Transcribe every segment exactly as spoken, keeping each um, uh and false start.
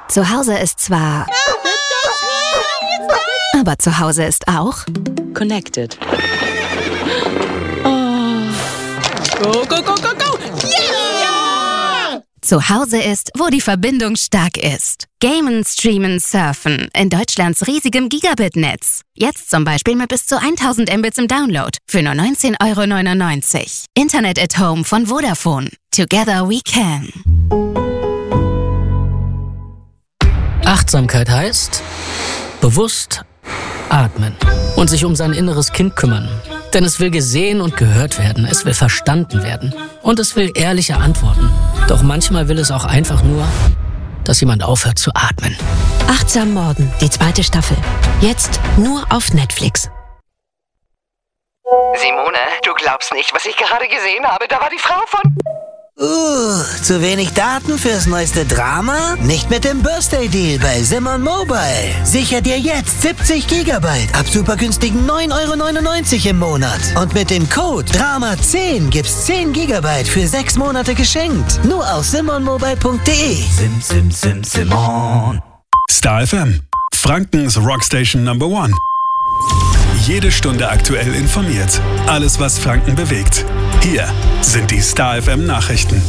Zu Hause ist zwar... Aber zu Hause ist auch... Connected. Oh. Go, go, go, go, go! Yeah! Zu Hause ist, wo die Verbindung stark ist. Gamen, Streamen, Surfen in Deutschlands riesigem Gigabit-Netz. Jetzt zum Beispiel mit bis zu tausend Mbits im Download für nur neunzehn Euro neunundneunzig. Internet at Home von Vodafone. Together we can. Achtsamkeit heißt bewusst atmen und sich um sein inneres Kind kümmern. Denn es will gesehen und gehört werden, es will verstanden werden und es will ehrliche Antworten. Doch manchmal will es auch einfach nur, dass jemand aufhört zu atmen. Achtsam Morden, die zweite Staffel. Jetzt nur auf Netflix. Simone, du glaubst nicht, was ich gerade gesehen habe. Da war die Frau von... Uh, zu wenig Daten fürs neueste Drama? Nicht mit dem Birthday-Deal bei Simon Mobile. Sicher dir jetzt siebzig Gigabyte ab super günstigen neun Euro neunundneunzig im Monat. Und mit dem Code Drama zehn gibt's zehn Gigabyte für sechs Monate geschenkt. Nur auf simon mobile punkt de. Sim, sim, sim, Simon. Star F M, Frankens Rockstation Number One. Jede Stunde aktuell informiert. Alles, was Franken bewegt. Hier sind die Star F M Nachrichten.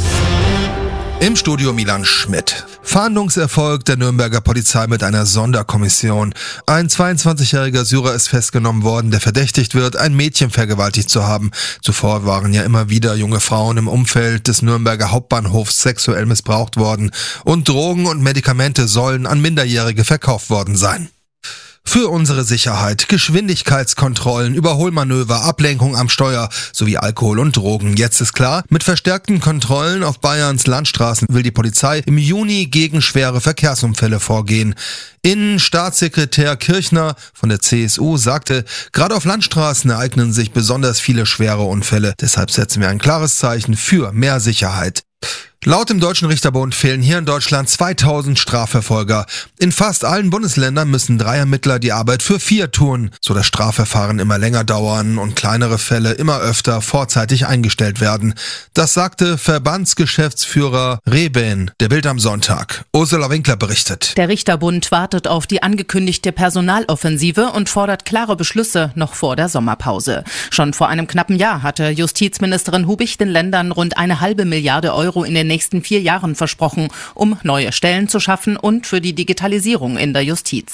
Im Studio Milan Schmidt. Fahndungserfolg der Nürnberger Polizei mit einer Sonderkommission. Ein zweiundzwanzigjähriger Syrer ist festgenommen worden, der verdächtigt wird, ein Mädchen vergewaltigt zu haben. Zuvor waren ja immer wieder junge Frauen im Umfeld des Nürnberger Hauptbahnhofs sexuell missbraucht worden. Und Drogen und Medikamente sollen an Minderjährige verkauft worden sein. Für unsere Sicherheit, Geschwindigkeitskontrollen, Überholmanöver, Ablenkung am Steuer sowie Alkohol und Drogen. Jetzt ist klar, mit verstärkten Kontrollen auf Bayerns Landstraßen will die Polizei im Juni gegen schwere Verkehrsunfälle vorgehen. Innenstaatssekretär Kirchner von der C S U sagte, gerade auf Landstraßen ereignen sich besonders viele schwere Unfälle. Deshalb setzen wir ein klares Zeichen für mehr Sicherheit. Laut dem Deutschen Richterbund fehlen hier in Deutschland zweitausend Strafverfolger. In fast allen Bundesländern müssen drei Ermittler die Arbeit für vier tun, so dass Strafverfahren immer länger dauern und kleinere Fälle immer öfter vorzeitig eingestellt werden. Das sagte Verbandsgeschäftsführer Rehben der Bild am Sonntag. Ursula Winkler berichtet. Der Richterbund wartet auf die angekündigte Personaloffensive und fordert klare Beschlüsse noch vor der Sommerpause. Schon vor einem knappen Jahr hatte Justizministerin Hubich den Ländern rund eine halbe Milliarde Euro in den nächsten vier Jahren versprochen, um neue Stellen zu schaffen und für die Digitalisierung in der Justiz.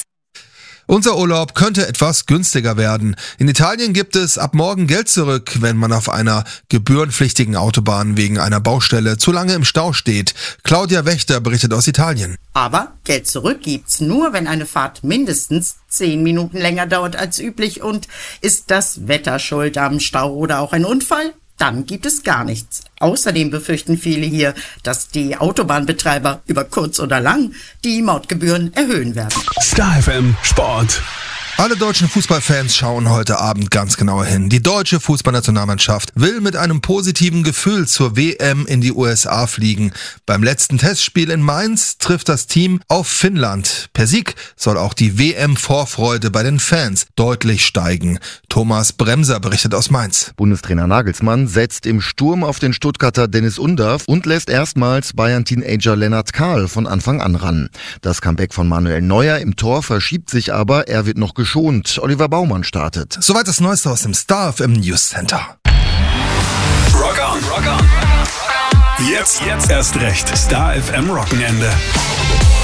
Unser Urlaub könnte etwas günstiger werden. In Italien gibt es ab morgen Geld zurück, wenn man auf einer gebührenpflichtigen Autobahn wegen einer Baustelle zu lange im Stau steht. Claudia Wächter berichtet aus Italien. Aber Geld zurück gibt's nur, wenn eine Fahrt mindestens zehn Minuten länger dauert als üblich. Und ist das Wetter schuld am Stau oder auch ein Unfall? Dann gibt es gar nichts. Außerdem befürchten viele hier, dass die Autobahnbetreiber über kurz oder lang die Mautgebühren erhöhen werden. Star F M Sport. Alle deutschen Fußballfans schauen heute Abend ganz genauer hin. Die deutsche Fußballnationalmannschaft will mit einem positiven Gefühl zur W M in die U S A fliegen. Beim letzten Testspiel in Mainz trifft das Team auf Finnland. Per Sieg soll auch die W M-Vorfreude bei den Fans deutlich steigen. Thomas Bremser berichtet aus Mainz. Bundestrainer Nagelsmann setzt im Sturm auf den Stuttgarter Dennis Undav und lässt erstmals Bayern-Teenager Lennart Kahl von Anfang an ran. Das Comeback von Manuel Neuer im Tor verschiebt sich aber, er wird noch geschont. Oliver Baumann startet. Soweit das Neueste aus dem Star F M News Center. Rock on, rock on. Jetzt, jetzt erst recht. Star F M Rockenende.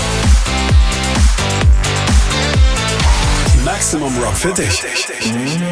Maximum Rock für dich.